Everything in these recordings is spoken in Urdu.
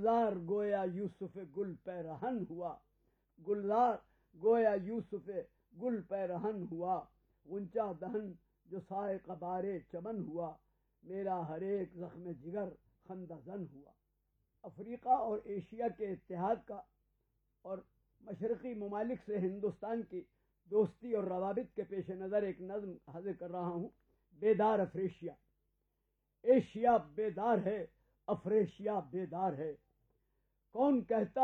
گلزار گویا یوسف گل پیرہن ہوا، گلزار گویا یوسف گل پیرہن ہوا، غنچہ دہن جو سائق بارے چمن ہوا، میرا ہر ایک زخم جگر خندہ زن ہوا۔ افریقہ اور ایشیا کے اتحاد کا اور مشرقی ممالک سے ہندوستان کی دوستی اور روابط کے پیش نظر ایک نظم حاضر کر رہا ہوں، بیدار افریشیا۔ ایشیا بیدار ہے، افریشیا بیدار ہے، کون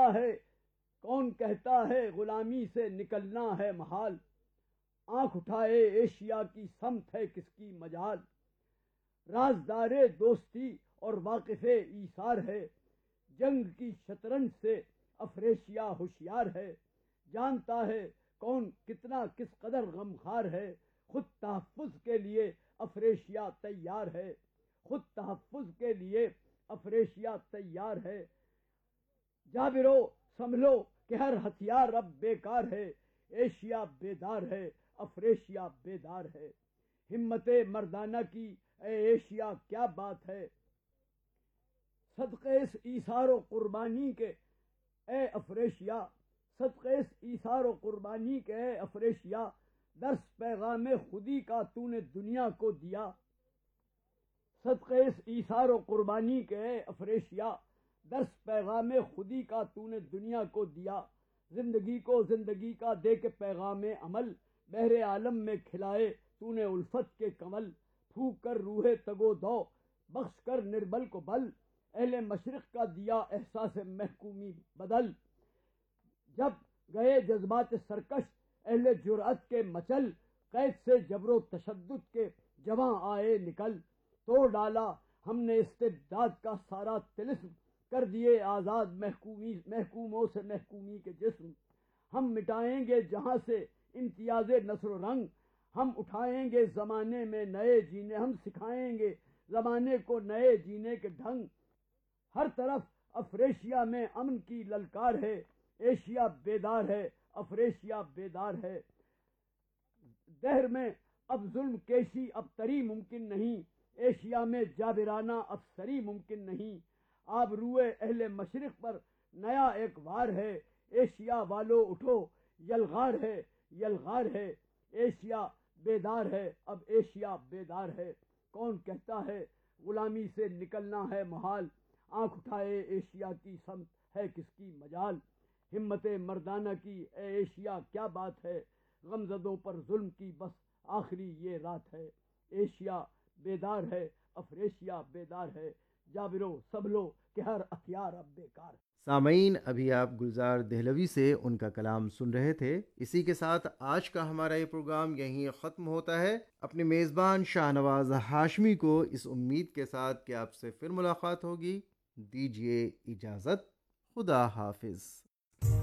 کہتا ہے غلامی سے نکلنا ہے محال، آنکھ اٹھائے ایشیا کی سمت ہے کس کی مجال، رازدار دوستی اور واقف ایثار ہے، جنگ کی شطرنج سے افریشیا ہوشیار ہے، جانتا ہے کون کتنا کس قدر غمخوار ہے، خود تحفظ کے لیے افریشیا تیار ہے، خود تحفظ کے لیے افریشیا تیار ہے، جابرو سنبھلو کہ ہر ہتھیار اب بیکار ہے، ایشیا بیدار ہے، افریشیا بیدار ہے، ہمت مردانہ کی اے ایشیا کیا بات ہے، صدقے اس ایثار و قربانی کے اے افریشیا، صدقے اس ایثار و قربانی کے اے افریشیا، درس پیغام خودی کا تو نے دنیا کو دیا، صدقے اس ایثار و قربانی کے اے افریشیا، درس پیغام خودی کا تو نے دنیا کو دیا، زندگی کو زندگی کا دے کے پیغام عمل، بحر عالم میں کھلائے تو نے الفت کے کمل، پھونک کر روح تگو دو بخش کر نربل کو بل، اہل مشرق کا دیا احساس محکومی بدل، جب گئے جذبات سرکش اہل جرأت کے مچل، قید سے جبر و تشدد کے جواں آئے نکل، توڑ ڈالا ہم نے استبداد کا سارا طلسم، کر دیے آزاد محکوموں سے محکومی کے جسم، ہم مٹائیں گے جہاں سے امتیاز نسل و رنگ، ہم اٹھائیں گے زمانے میں نئے جینے، ہم سکھائیں گے زمانے کو نئے جینے کے ڈھنگ، ہر طرف افریشیا میں امن کی للکار ہے، ایشیا بیدار ہے، افریشیا بیدار ہے، دہر میں اب ظلم کیشی اب تری ممکن نہیں، ایشیا میں جابرانہ افسری ممکن نہیں، آبروئے اہل مشرق پر نیا ایک وار ہے، ایشیا والو اٹھو یلغار ہے، یلغار ہے، ایشیا بیدار ہے، اب ایشیا بیدار ہے، کون کہتا ہے غلامی سے نکلنا ہے محال، آنکھ اٹھائے ایشیا کی سمت ہے کس کی مجال، ہمت مردانہ کی اے ایشیا کیا بات ہے، غمزدوں پر ظلم کی بس آخری یہ رات ہے، ایشیا بیدار ہے، افریشیا بیدار ہے، جابرو سنبھلو کہ ہر ہتھیار اب بیکار ہے۔ سامعین، ابھی آپ گلزار دہلوی سے ان کا کلام سن رہے تھے۔ اسی کے ساتھ آج کا ہمارا یہ پروگرام یہیں ختم ہوتا ہے۔ اپنے میزبان شاہ نواز ہاشمی کو اس امید کے ساتھ کہ آپ سے پھر ملاقات ہوگی دیجیے اجازت۔ خدا حافظ۔